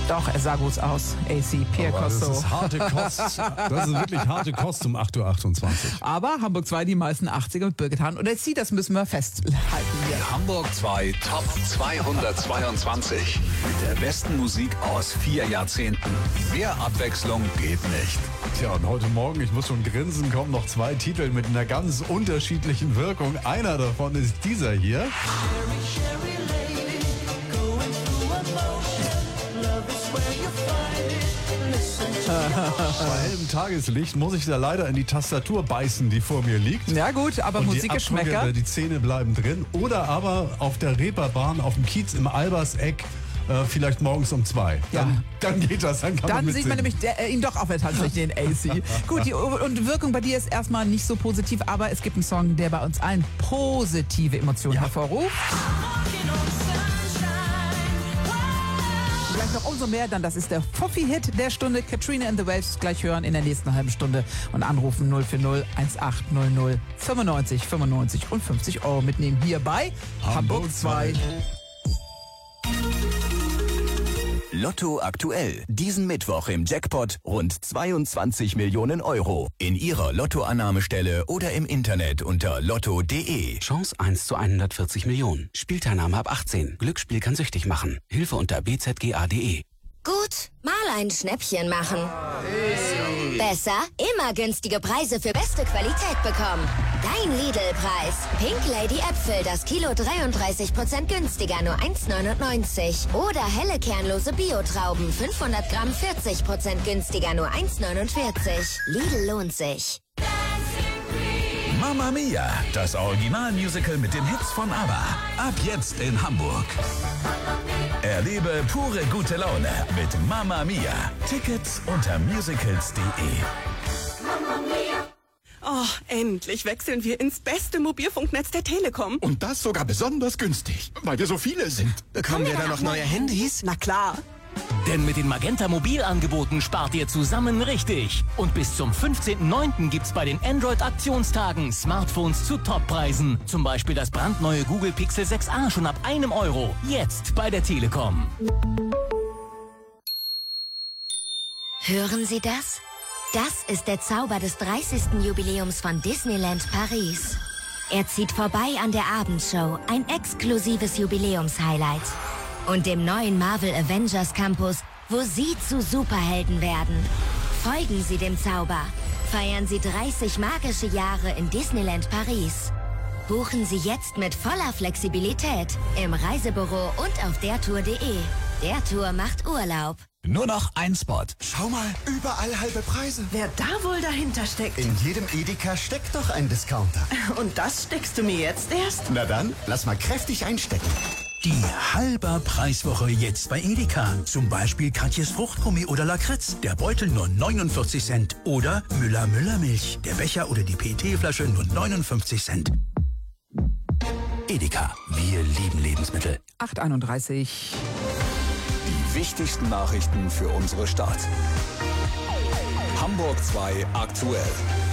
Doch, er sah gut aus. AC, Pierre Costo. Das ist harte Kost. Das ist wirklich harte Kost um 8.28 Uhr. Aber Hamburg 2, die meisten 80er mit Birgit Hahn oder sie, das müssen wir festhalten hier. Hamburg 2 Top 222. Mit der besten Musik aus 4 Jahrzehnten. Mehr Abwechslung geht nicht. Tja, und heute Morgen, ich muss schon grinsen, kommen noch 2 Titel mit einer ganz unterschiedlichen Wirkung. Einer davon ist dieser hier. Bei hellem Tageslicht muss ich da leider in die Tastatur beißen, die vor mir liegt. Ja gut, aber und Musikgeschmäcker. Die Zähne bleiben drin. Oder aber auf der Reeperbahn, auf dem Kiez im Alberseck, vielleicht morgens um 2. Dann geht das, dann kann man Dann sieht man nämlich ihn doch auf der Tanzfläche, den AC. Gut, die Wirkung bei dir ist erstmal nicht so positiv, aber es gibt einen Song, der bei uns allen positive Emotionen hervorruft. Vielleicht noch umso mehr, dann das ist der Foffi-Hit der Stunde. Katrina and the Waves gleich hören in der nächsten halben Stunde und anrufen 040 1800 95 95 und 50 Euro mitnehmen hier bei Hamburg 2. Lotto aktuell. Diesen Mittwoch im Jackpot rund 22 Millionen Euro. In Ihrer Lottoannahmestelle oder im Internet unter lotto.de. Chance 1 zu 140 Millionen. Spielteilnahme ab 18. Glücksspiel kann süchtig machen. Hilfe unter bzga.de. Gut, mal ein Schnäppchen machen. Besser, immer günstige Preise für beste Qualität bekommen. Dein Lidl-Preis. Pink Lady Äpfel, das Kilo 33% günstiger, nur 1,99. Oder helle kernlose Bio-Trauben, 500 Gramm 40% günstiger, nur 1,49. Lidl lohnt sich. Mamma Mia, das Originalmusical mit den Hits von ABBA. Ab jetzt in Hamburg. Erlebe pure gute Laune mit Mamma Mia. Tickets unter musicals.de. Oh, endlich wechseln wir ins beste Mobilfunknetz der Telekom. Und das sogar besonders günstig, weil wir so viele sind. Bekommen wir da noch neue Handys? Na klar. Denn mit den Magenta Mobilangeboten spart ihr zusammen richtig. Und bis zum 15.09. gibt's bei den Android-Aktionstagen Smartphones zu Toppreisen. Zum Beispiel das brandneue Google Pixel 6a schon ab €1. Jetzt bei der Telekom. Hören Sie das? Das ist der Zauber des 30. Jubiläums von Disneyland Paris. Er zieht vorbei an der Abendshow, ein exklusives Jubiläumshighlight. Und dem neuen Marvel Avengers Campus, wo Sie zu Superhelden werden. Folgen Sie dem Zauber. Feiern Sie 30 magische Jahre in Disneyland Paris. Buchen Sie jetzt mit voller Flexibilität im Reisebüro und auf dertour.de. Der Tour macht Urlaub. Nur noch ein Spot. Schau mal, überall halbe Preise. Wer da wohl dahinter steckt? In jedem Edeka steckt doch ein Discounter. Und das steckst du mir jetzt erst? Na dann, lass mal kräftig einstecken. Die halber Preiswoche jetzt bei Edeka. Zum Beispiel Katjes Fruchtgummi oder Lakritz. Der Beutel nur 49 Cent. Oder Müller-Milch. Der Becher oder die PET-Flasche nur 59 Cent. Edeka. Wir lieben Lebensmittel. 8:31. Die wichtigsten Nachrichten für unsere Stadt. Hamburg 2 aktuell.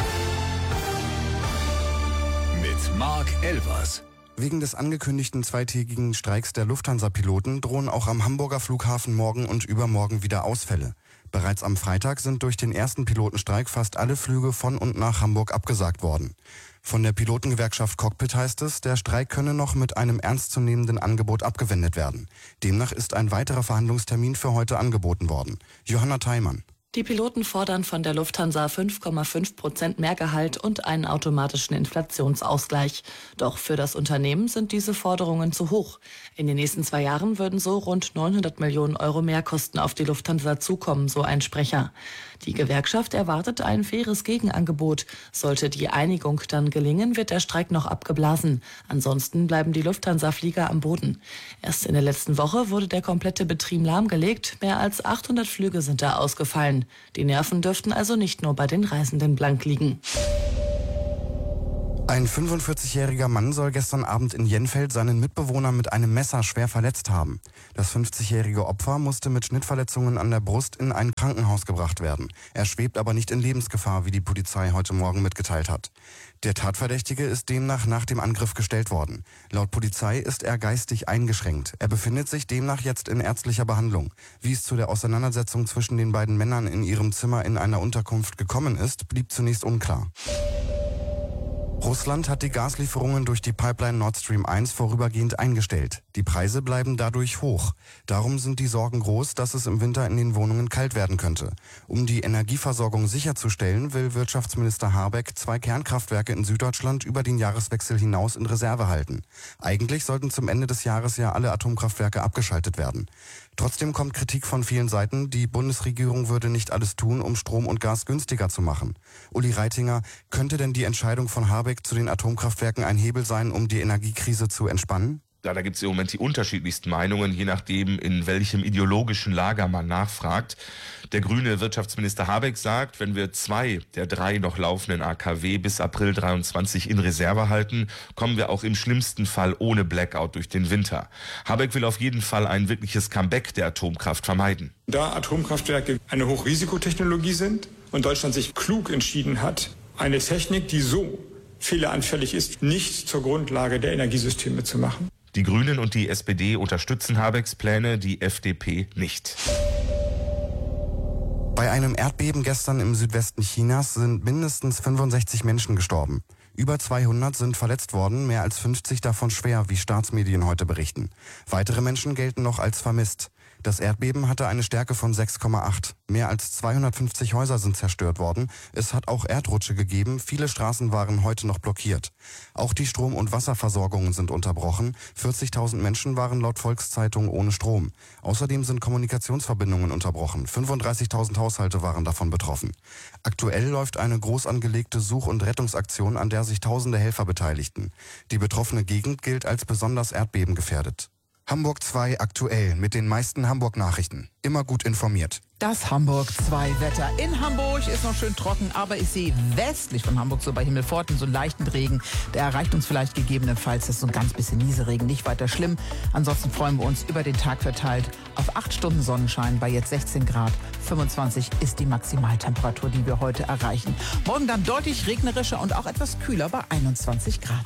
Mit Marc Elvers. Wegen des angekündigten zweitägigen Streiks der Lufthansa-Piloten drohen auch am Hamburger Flughafen morgen und übermorgen wieder Ausfälle. Bereits am Freitag sind durch den ersten Pilotenstreik fast alle Flüge von und nach Hamburg abgesagt worden. Von der Pilotengewerkschaft Cockpit heißt es, der Streik könne noch mit einem ernstzunehmenden Angebot abgewendet werden. Demnach ist ein weiterer Verhandlungstermin für heute angeboten worden. Johanna Theimann. Die Piloten fordern von der Lufthansa 5,5% mehr Gehalt und einen automatischen Inflationsausgleich. Doch für das Unternehmen sind diese Forderungen zu hoch. In den nächsten 2 Jahren würden so rund 900 Millionen Euro Mehrkosten auf die Lufthansa zukommen, so ein Sprecher. Die Gewerkschaft erwartet ein faires Gegenangebot. Sollte die Einigung dann gelingen, wird der Streik noch abgeblasen. Ansonsten bleiben die Lufthansa-Flieger am Boden. Erst in der letzten Woche wurde der komplette Betrieb lahmgelegt. Mehr als 800 Flüge sind da ausgefallen. Die Nerven dürften also nicht nur bei den Reisenden blank liegen. Ein 45-jähriger Mann soll gestern Abend in Jenfeld seinen Mitbewohner mit einem Messer schwer verletzt haben. Das 50-jährige Opfer musste mit Schnittverletzungen an der Brust in ein Krankenhaus gebracht werden. Er schwebt aber nicht in Lebensgefahr, wie die Polizei heute Morgen mitgeteilt hat. Der Tatverdächtige ist demnach nach dem Angriff gestellt worden. Laut Polizei ist er geistig eingeschränkt. Er befindet sich demnach jetzt in ärztlicher Behandlung. Wie es zu der Auseinandersetzung zwischen den beiden Männern in ihrem Zimmer in einer Unterkunft gekommen ist, blieb zunächst unklar. Russland hat die Gaslieferungen durch die Pipeline Nord Stream 1 vorübergehend eingestellt. Die Preise bleiben dadurch hoch. Darum sind die Sorgen groß, dass es im Winter in den Wohnungen kalt werden könnte. Um die Energieversorgung sicherzustellen, will Wirtschaftsminister Habeck 2 Kernkraftwerke in Süddeutschland über den Jahreswechsel hinaus in Reserve halten. Eigentlich sollten zum Ende des Jahres ja alle Atomkraftwerke abgeschaltet werden. Trotzdem kommt Kritik von vielen Seiten, die Bundesregierung würde nicht alles tun, um Strom und Gas günstiger zu machen. Uli Reitinger, könnte denn die Entscheidung von Habeck zu den Atomkraftwerken ein Hebel sein, um die Energiekrise zu entspannen? Da gibt es im Moment die unterschiedlichsten Meinungen, je nachdem, in welchem ideologischen Lager man nachfragt. Der grüne Wirtschaftsminister Habeck sagt, wenn wir 2 der 3 noch laufenden AKW bis April 23 in Reserve halten, kommen wir auch im schlimmsten Fall ohne Blackout durch den Winter. Habeck will auf jeden Fall ein wirkliches Comeback der Atomkraft vermeiden. Da Atomkraftwerke eine Hochrisikotechnologie sind und Deutschland sich klug entschieden hat, eine Technik, die so fehleranfällig ist, nicht zur Grundlage der Energiesysteme zu machen. Die Grünen und die SPD unterstützen Habecks Pläne, die FDP nicht. Bei einem Erdbeben gestern im Südwesten Chinas sind mindestens 65 Menschen gestorben. Über 200 sind verletzt worden, mehr als 50 davon schwer, wie Staatsmedien heute berichten. Weitere Menschen gelten noch als vermisst. Das Erdbeben hatte eine Stärke von 6,8. Mehr als 250 Häuser sind zerstört worden. Es hat auch Erdrutsche gegeben. Viele Straßen waren heute noch blockiert. Auch die Strom- und Wasserversorgungen sind unterbrochen. 40.000 Menschen waren laut Volkszeitung ohne Strom. Außerdem sind Kommunikationsverbindungen unterbrochen. 35.000 Haushalte waren davon betroffen. Aktuell läuft eine groß angelegte Such- und Rettungsaktion, an der sich tausende Helfer beteiligten. Die betroffene Gegend gilt als besonders erdbebengefährdet. Hamburg 2 aktuell mit den meisten Hamburg-Nachrichten. Immer gut informiert. Das Hamburg 2 Wetter. In Hamburg ist noch schön trocken, aber ich sehe westlich von Hamburg so bei Himmelpforten so einen leichten Regen. Der erreicht uns vielleicht gegebenenfalls, das ist so ein ganz bisschen Nieselregen, nicht weiter schlimm. Ansonsten freuen wir uns über den Tag verteilt auf 8 Stunden Sonnenschein bei jetzt 16 Grad. 25 ist die Maximaltemperatur, die wir heute erreichen. Morgen dann deutlich regnerischer und auch etwas kühler bei 21 Grad.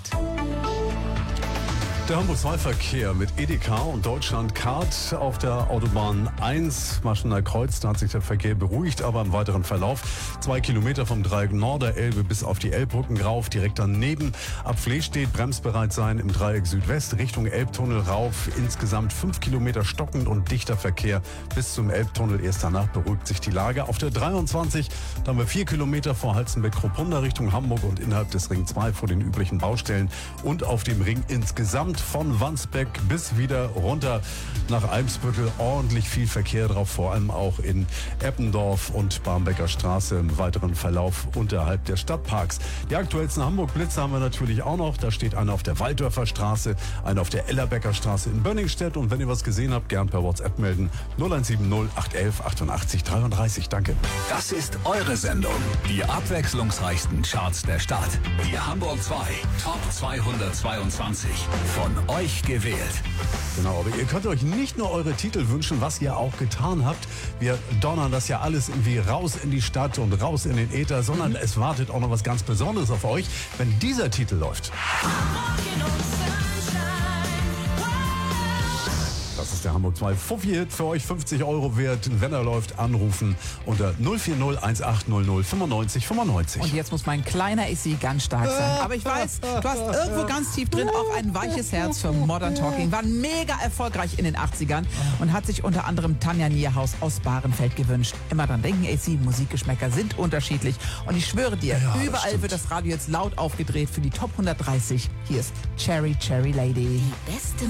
Der Hamburg 2 Verkehr mit Edeka und Deutschlandcard auf der Autobahn 1 Maschener Kreuz. Da hat sich der Verkehr beruhigt, aber im weiteren Verlauf 2 Kilometer vom Dreieck Norderelbe bis auf die Elbbrücken rauf, direkt daneben. Ab Flehstedt bremsbereit sein im Dreieck Südwest Richtung Elbtunnel rauf. Insgesamt 5 Kilometer stockend und dichter Verkehr bis zum Elbtunnel. Erst danach beruhigt sich die Lage. Auf der 23 da haben wir 4 Kilometer vor Halzenbeck-Kropunda Richtung Hamburg und innerhalb des Ring 2 vor den üblichen Baustellen. Und auf dem Ring insgesamt von Wandsbek bis wieder runter nach Eimsbüttel ordentlich viel Verkehr drauf, vor allem auch in Eppendorf und Barmbecker Straße im weiteren Verlauf unterhalb der Stadtparks. Die aktuellsten Hamburg-Blitze haben wir natürlich auch noch. Da steht einer auf der Walddörfer Straße, einer auf der Ellerbecker Straße in Bönningstedt. Und wenn ihr was gesehen habt, gern per WhatsApp melden. 0170 811 88 33. Danke. Das ist eure Sendung. Die abwechslungsreichsten Charts der Stadt. Die Hamburg 2 Top 222. Von euch gewählt. Genau, aber ihr könnt euch nicht nur eure Titel wünschen, was ihr auch getan habt. Wir donnern das ja alles irgendwie raus in die Stadt und raus in den Äther, sondern es wartet auch noch was ganz Besonderes auf euch, wenn dieser Titel läuft. Das ist der Hamburg 2 Fuffi-Hit, für euch 50 € wert. Wenn er läuft, anrufen unter 040 1800 95 95. Und jetzt muss mein kleiner Issi ganz stark sein. Aber ich weiß, du hast irgendwo ganz tief drin auch ein weiches Herz für Modern Talking. War mega erfolgreich in den 80ern und hat sich unter anderem Tanja Nierhaus aus Bahrenfeld gewünscht. Immer dran denken, Issi, Musikgeschmäcker sind unterschiedlich. Und ich schwöre dir, überall wird das Radio jetzt laut aufgedreht für die Top 130. Hier ist Cherry Cherry Lady. Die beste